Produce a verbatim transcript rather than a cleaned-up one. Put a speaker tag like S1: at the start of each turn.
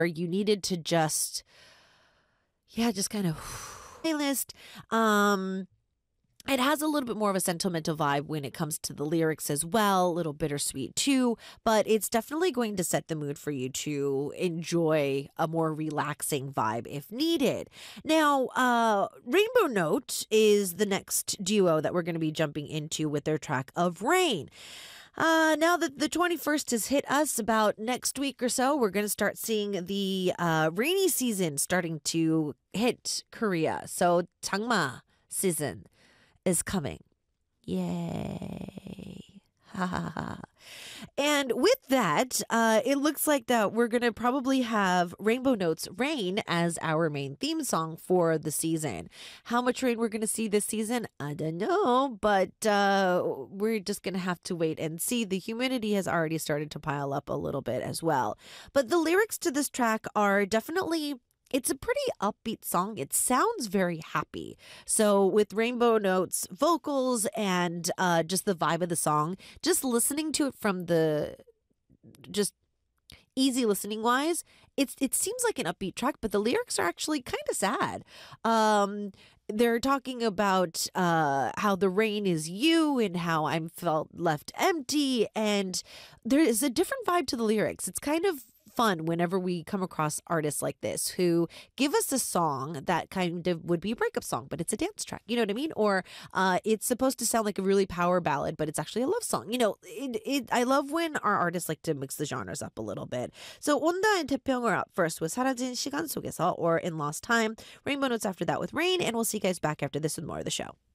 S1: you needed to just, yeah, just kind of playlist. Um, it has a little bit more of a sentimental vibe when it comes to the lyrics as well, a little bittersweet too, but it's definitely going to set the mood for you to enjoy a more relaxing vibe if needed. Now, uh, Rainbow Note is the next duo that we're going to be jumping into with their track of Rain. Uh, now that the twenty-first has hit us about next week or so, we're going to start seeing the uh, rainy season starting to hit Korea. So, Changma season is coming. Yay. Ha ha ha. And with that, uh, it looks like that we're going to probably have Rainbow Notes Rain as our main theme song for the season. How much rain we're going to see this season, I don't know, but uh, we're just going to have to wait and see. The humidity has already started to pile up a little bit as well. But the lyrics to this track are definitely, it's a pretty upbeat song. It sounds very happy. So with Rainbow Notes vocals and uh, just the vibe of the song, just listening to it from the just easy listening wise, it's it seems like an upbeat track, but the lyrics are actually kind of sad. Um, they're talking about uh, how the rain is you and how I'm felt left empty, and there is a different vibe to the lyrics. It's kind of fun whenever we come across artists like this who give us a song that kind of would be a breakup song, but it's a dance track. You know what I mean? Or uh, it's supposed to sound like a really power ballad, but it's actually a love song. You know, it, it, I love when our artists like to mix the genres up a little bit. So 온다 and 태평 are up first with 사라진 시간 속에서, or In Lost Time. Rainbow Notes after that with Rain, and we'll see you guys back after this with more of the show.